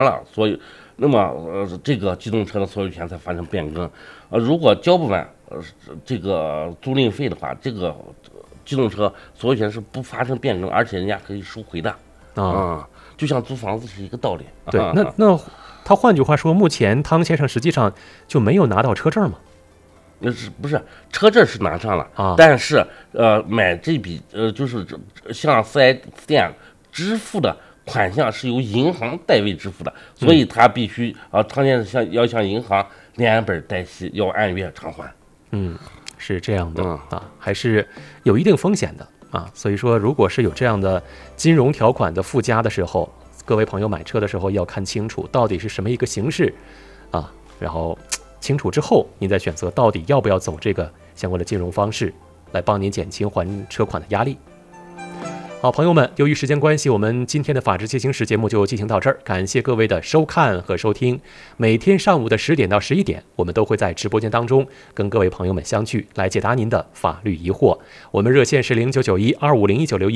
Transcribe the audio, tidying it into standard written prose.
了，所以那么这个机动车的所有权才发生变更。如果交不完这个租赁费的话，这个机动车所有权是不发生变更，而且人家可以收回的就像租房子是一个道理。 对，那他换句话说，目前汤先生实际上就没有拿到车证吗？ 那是不是车证是拿上了但是买这笔就是向4S店支付的款项是由银行代为支付的，所以他必须汤先生要向银行连本带息，要按月偿还。 是这样的还是有一定风险的所以说，如果是有这样的金融条款的附加的时候，各位朋友买车的时候要看清楚到底是什么一个形式然后清楚之后，您再选择到底要不要走这个相关的金融方式，来帮您减轻还车款的压力。好，朋友们，由于时间关系，我们今天的法治进行时节目就进行到这儿，感谢各位的收看和收听。每天上午的10点到11点，我们都会在直播间当中跟各位朋友们相聚，来解答您的法律疑惑。我们热线是0991250196。